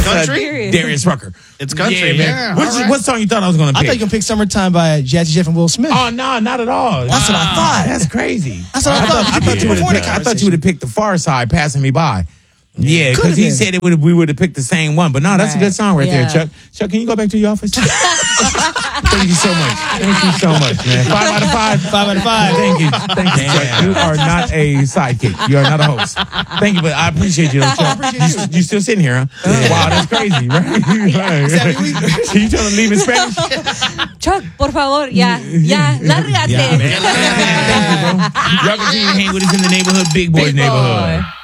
country? Darius Rucker. It's country, man. Yeah, what song you thought I was going to pick? I thought you were going to pick Summertime by Jazzy Jeff and Will Smith. Oh, no, not at all. That's what I thought. That's crazy. That's what I thought. I thought you would have picked The Far Side, Passing Me By. Yeah, because he said we would have picked the same one. But no, that's a good song right there, Chuck. Chuck, can you go back to your office? Thank you so much. Thank you so much, man. 5 out of 5. 5 out of 5. Thank you. Thank you, Chuck. You are not a sidekick. You are not a host. Thank you, but I appreciate you, Chuck. You still sitting here, huh? Wow, that's crazy, right? Can you tell him to leave in Spanish? Chuck, por favor, ya, lárgate. Thank you, bro. Y'all continue to hang with us in the neighborhood, Big Boys neighborhood.